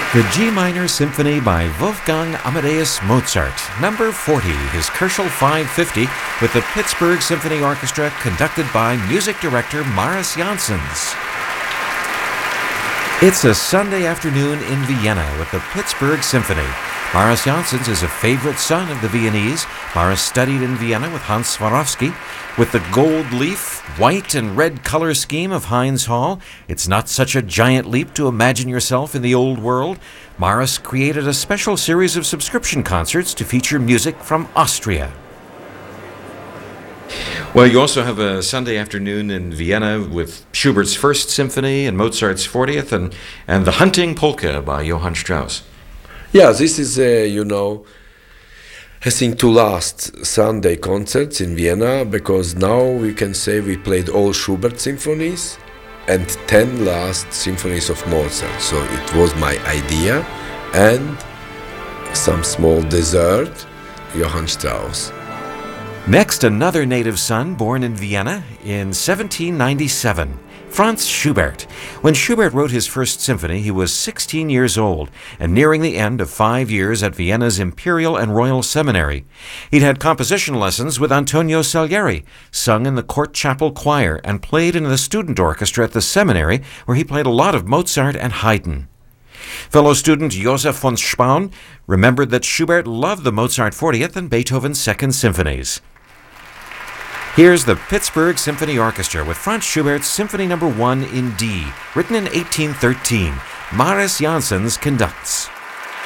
The G Minor Symphony by Wolfgang Amadeus Mozart, number 40, his Kerschel 550, with the Pittsburgh Symphony Orchestra, conducted by music director Maris Janssens. It's a Sunday afternoon in Vienna with the Pittsburgh Symphony. Maris Janssens is a favorite son of the Viennese. Maris studied in Vienna with Hans Swarovski. With the gold leaf, white and red color scheme of Heinz Hall, it's not such a giant leap to imagine yourself in the old world. Maris created a special series of subscription concerts to feature music from Austria. Well, you also have a Sunday afternoon in Vienna with Schubert's First Symphony and Mozart's 40th and the Hunting Polka by Johann Strauss. Yeah, this is, I think, two last Sunday concerts in Vienna, because now we can say we played all Schubert symphonies and 10 last symphonies of Mozart. So it was my idea, and some small dessert, Johann Strauss. Next, another native son born in Vienna in 1797, Franz Schubert. When Schubert wrote his First Symphony, he was 16 years old and nearing the end of 5 years at Vienna's Imperial and Royal Seminary. He'd had composition lessons with Antonio Salieri, sung in the court chapel choir, and played in the student orchestra at the seminary, where he played a lot of Mozart and Haydn. Fellow student Josef von Spaun remembered that Schubert loved the Mozart 40th and Beethoven's Second Symphonies. Here's the Pittsburgh Symphony Orchestra with Franz Schubert's Symphony No. 1 in D, written in 1813. Maris Janssens conducts.